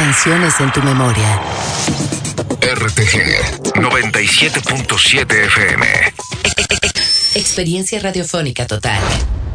canciones en tu memoria. RTG 97.7 FM. Experiencia radiofónica total.